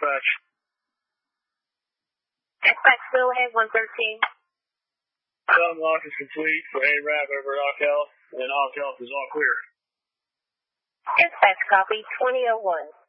dispatch. Dispatch, go ahead, 113. Sun lock is complete for ARAB over Ock Health, and Ock Health is all clear. Dispatch, copy, 2001.